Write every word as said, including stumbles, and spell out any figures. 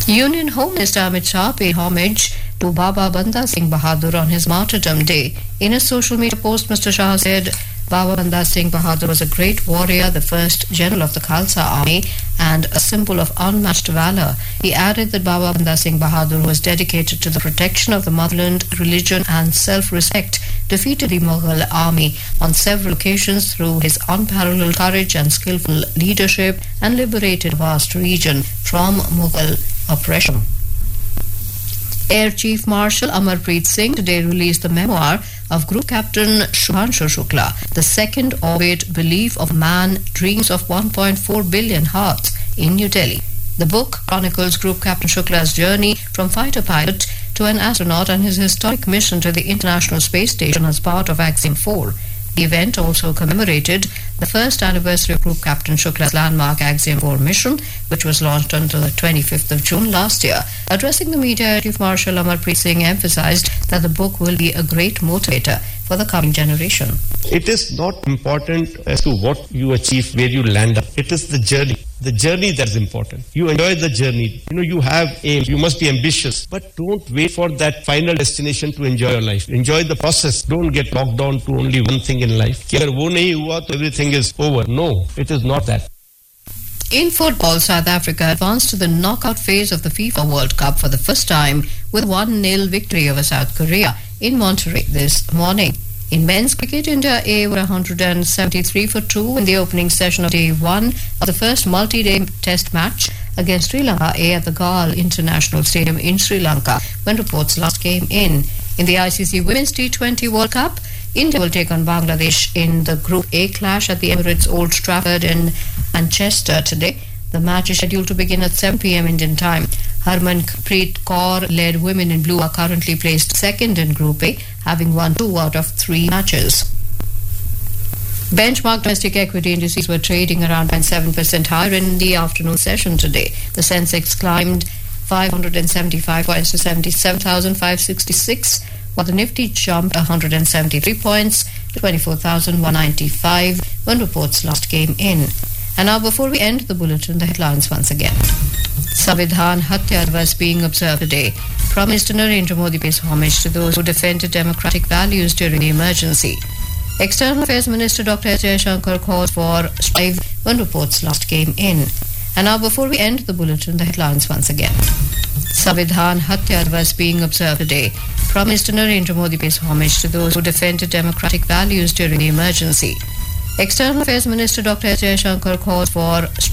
Union Home Minister Amit Shah paid homage to Baba Banda Singh Bahadur on his martyrdom day. In a social media post, Mister Shah said Baba Banda Singh Bahadur was a great warrior, the first general of the Khalsa army, and a symbol of unmatched valor. He added that Baba Banda Singh Bahadur was dedicated to the protection of the motherland, religion, and self-respect, defeated the Mughal army on several occasions through his unparalleled courage and skillful leadership, and liberated a vast region from Mughal oppression. Air Chief Marshal Amarpreet Singh today released the memoir of Group Captain Shubhanshu Shukla, The Second Orbit Belief of Man, Dreams of one point four billion Hearts, in New Delhi. The book chronicles Group Captain Shukla's journey from fighter pilot to an astronaut and his historic mission to the International Space Station as part of Axiom four. The event also commemorated the first anniversary of Group Captain Shukla's landmark Axiom four mission, which was launched on the twenty-fifth of June last year. Addressing the media, Chief Marshal Amarpreet Singh emphasized that the book will be a great motivator for the coming generation. It is not important as to what you achieve, where you land up. It is the journey. The journey that's important. You enjoy the journey. You know, you have aims. You must be ambitious. But don't wait for that final destination to enjoy your life. Enjoy the process. Don't get locked down to only one thing in life. If wo nahi hua, to everything is over. No, it is not that. In football, South Africa advanced to the knockout phase of the FIFA World Cup for the first time with one nil victory over South Korea in Monterrey this morning. In men's cricket, India A were one hundred seventy-three for two in the opening session of day one of the first multi-day test match against Sri Lanka A at the Galle International Stadium in Sri Lanka when reports last came in. In the I C C Women's T twenty World Cup, India will take on Bangladesh in the Group A clash at the Emirates Old Trafford in Manchester today. The match is scheduled to begin at seven p.m. Indian time. Harmanpreet Kaur-led women in blue are currently placed second in Group A, having won two out of three matches. Benchmark domestic equity indices were trading around zero point seven percent higher in the afternoon session today. The Sensex climbed five hundred seventy-five points to seventy-seven thousand five hundred sixty-six, while the Nifty jumped one hundred seventy-three points to twenty-four thousand one hundred ninety-five when reports last came in. And now, before we end the bulletin, the headlines once again. Samvidhan Hatya Divas being observed today. Prime Minister Narendra Modi pays homage to those who defended democratic values during the emergency. External Affairs Minister Doctor S. Jaishankar calls for strive when reports last came in. And now, before we end the bulletin, the headlines once again. Samvidhan Hatya Divas being observed today. Prime Minister Narendra Modi pays homage to those who defended democratic values during the emergency. External Affairs Minister Doctor S. Jaishankar calls for